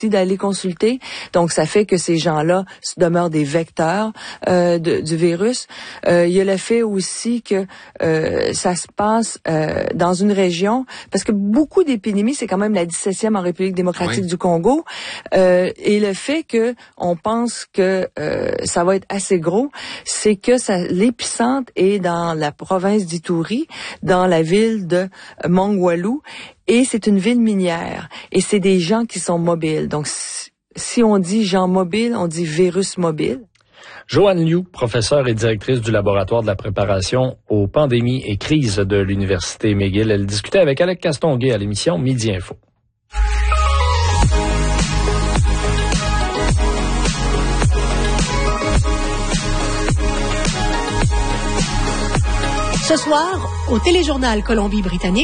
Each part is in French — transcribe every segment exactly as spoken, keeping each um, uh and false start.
d'aller consulter. Donc, ça fait que ces gens-là demeurent des vecteurs euh, de, du virus. Euh, il y a le fait aussi que euh, ça se passe euh, dans une région, parce que beaucoup d'épidémies, c'est quand même la dix-septième en République démocratique oui. du Congo. Euh, et le fait que on pense que euh, ça va être assez gros, c'est que ça, l'épicentre est dans la province d'Ituri, dans la ville de Mongwalu. Et c'est une ville minière. Et c'est des gens qui sont mobiles. Donc, si on dit gens mobiles, on dit virus mobile. Joanne Liu, professeure et directrice du laboratoire de la préparation aux pandémies et crises de l'Université McGill. Elle discutait avec Alec Castonguay à l'émission Midi Info. Ce soir, au téléjournal Colombie-Britannique.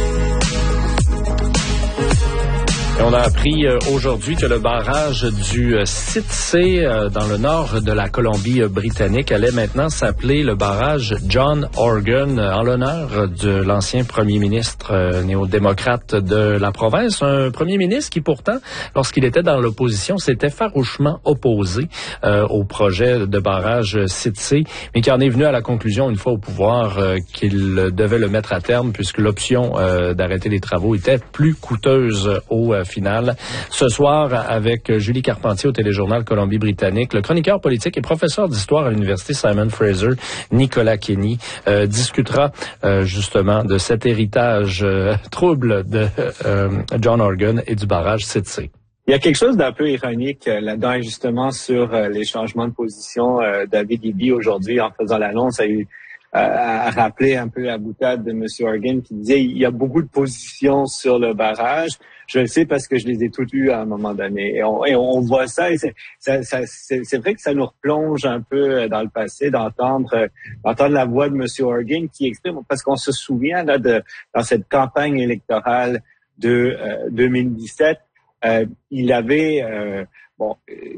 Et on a appris euh, aujourd'hui que le barrage du euh, site C euh, dans le nord de la Colombie-Britannique allait maintenant s'appeler le barrage John Horgan euh, en l'honneur de l'ancien premier ministre euh, néo-démocrate de la province. Un premier ministre qui pourtant, lorsqu'il était dans l'opposition, s'était farouchement opposé euh, au projet de barrage site C, mais qui en est venu à la conclusion une fois au pouvoir euh, qu'il devait le mettre à terme puisque l'option euh, d'arrêter les travaux était plus coûteuse au euh, finale. Ce soir, avec Julie Carpentier au téléjournal Colombie-Britannique, le chroniqueur politique et professeur d'histoire à l'Université Simon Fraser, Nicolas Kenny, euh, discutera euh, justement de cet héritage euh, trouble de euh, John Horgan et du barrage site C. Il y a quelque chose d'un peu ironique euh, là-dedans, justement, sur euh, les changements de position. Euh, David Eby, aujourd'hui, en faisant l'annonce, a eu à rappeler un peu la boutade de M. Horgan qui disait il y a beaucoup de positions sur le barrage. Je le sais parce que je les ai toutes eues à un moment donné. Et on, et on voit ça et c'est, ça, ça, c'est, c'est vrai que ça nous replonge un peu dans le passé d'entendre, d'entendre la voix de M. Horgan qui exprime, parce qu'on se souvient là de dans cette campagne électorale de euh, deux mille dix-sept, euh, il avait euh, Bon,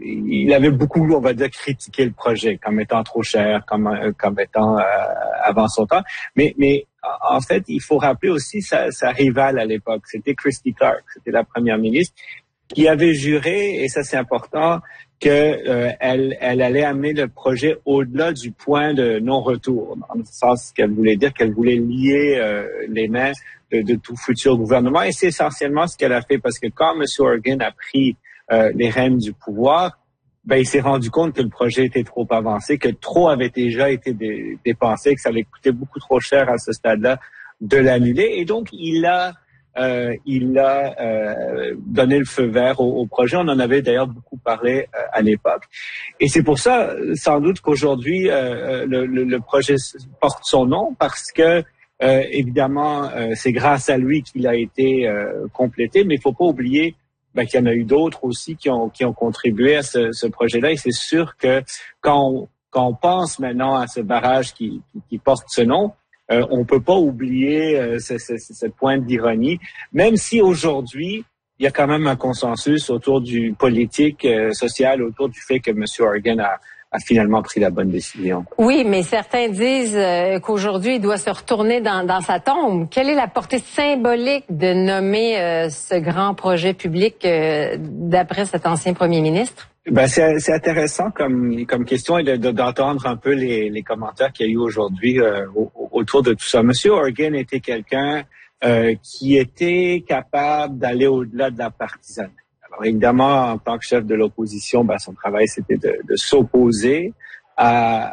il avait beaucoup, on va dire, critiqué le projet comme étant trop cher, comme comme étant euh, avant son temps. Mais mais en fait, il faut rappeler aussi sa, sa rivale à l'époque, c'était Christy Clark, c'était la première ministre, qui avait juré, et ça c'est important, que euh, elle elle allait amener le projet au-delà du point de non-retour, dans le sens qu'elle voulait dire qu'elle voulait lier euh, les mains de, de tout futur gouvernement. Et c'est essentiellement ce qu'elle a fait, parce que quand M. Horgan a pris Euh, les rênes du pouvoir, ben il s'est rendu compte que le projet était trop avancé, que trop avait déjà été dé- dépensé, que ça allait coûter beaucoup trop cher à ce stade-là de l'annuler. Et donc il a euh, il a euh, donné le feu vert au, au projet. On en avait d'ailleurs beaucoup parlé euh, à l'époque. Et c'est pour ça, sans doute, qu'aujourd'hui euh, le, le, le projet porte son nom, parce que euh, évidemment euh, c'est grâce à lui qu'il a été euh, complété. Mais il faut pas oublier Ben, qu'il y en a eu d'autres aussi qui ont qui ont contribué à ce, ce projet-là. Et c'est sûr que quand on, quand on pense maintenant à ce barrage qui, qui, qui porte ce nom, euh, on peut pas oublier euh, ce, ce, cette pointe d'ironie, même si aujourd'hui, il y a quand même un consensus autour du politique, euh, social, autour du fait que M. Horgan a a finalement pris la bonne décision. Oui, mais certains disent euh, qu'aujourd'hui, il doit se retourner dans, dans sa tombe. Quelle est la portée symbolique de nommer euh, ce grand projet public euh, d'après cet ancien premier ministre? Ben c'est, c'est intéressant comme comme question et de, de, d'entendre un peu les, les commentaires qu'il y a eu aujourd'hui euh, autour de tout ça. Monsieur Horgan était quelqu'un euh, qui était capable d'aller au-delà de la partisanerie. Alors évidemment, en tant que chef de l'opposition, ben, son travail, c'était de, de s'opposer à,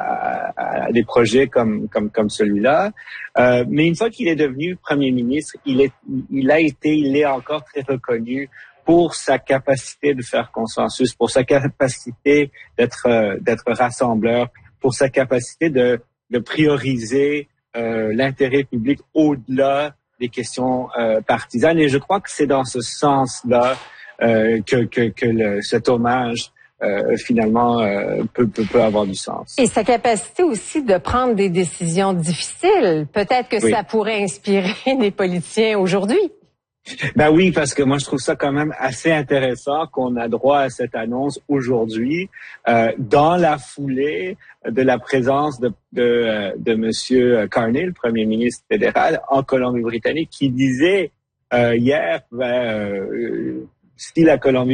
à, à des projets comme comme comme celui-là. Euh, mais une fois qu'il est devenu premier ministre, il est il a été, il est encore très reconnu pour sa capacité de faire consensus, pour sa capacité d'être d'être rassembleur, pour sa capacité de de prioriser euh, l'intérêt public au-delà des questions euh, partisanes. Et je crois que c'est dans ce sens-là Euh, que, que, que le, cet hommage euh, finalement euh, peut, peut, peut avoir du sens. Et sa capacité aussi de prendre des décisions difficiles. Peut-être que oui. Ça pourrait inspirer des politiciens aujourd'hui. Ben oui, parce que moi je trouve ça quand même assez intéressant qu'on a droit à cette annonce aujourd'hui euh, dans la foulée de la présence de de, de Monsieur Carney, le premier ministre fédéral en Colombie-Britannique, qui disait euh, hier ben, euh, si la Colombie